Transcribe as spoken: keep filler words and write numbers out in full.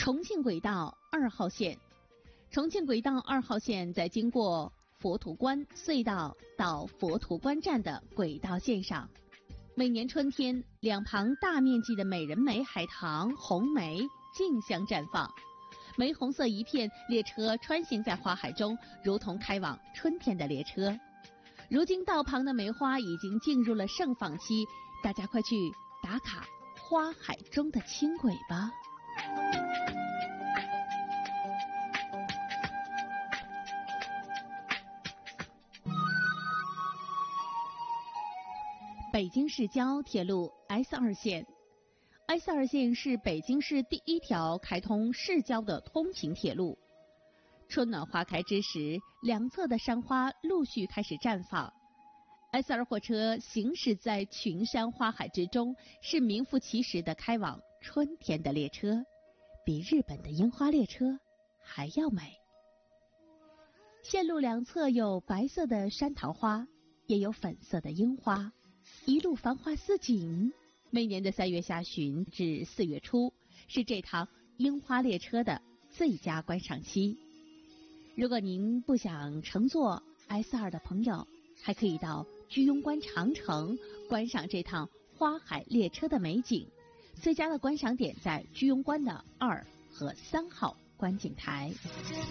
重庆轨道二号线，重庆轨道二号线在经过佛图关隧道到佛图关站的轨道线上，每年春天，两旁大面积的美人梅海棠、红梅竞相绽放，玫红色一片，列车穿行在花海中，如同开往春天的列车。如今道旁的梅花已经进入了盛放期，大家快去打卡花海中的轻轨吧。北京市郊铁路 S 二线 S 二线是北京市第一条开通市郊的通勤铁路。春暖花开之时，两侧的山花陆续开始绽放。S 二火车行驶在群山花海之中，是名副其实的开往春天的列车，比日本的樱花列车还要美。线路两侧有白色的山桃花，也有粉色的樱花，一路繁花似锦。每年的三月下旬至四月初，是这趟樱花列车的最佳观赏期。如果您不想乘坐 S 二的朋友，还可以到居庸关长城观赏这趟花海列车的美景。最佳的观赏点在居庸关的二和三号观景台。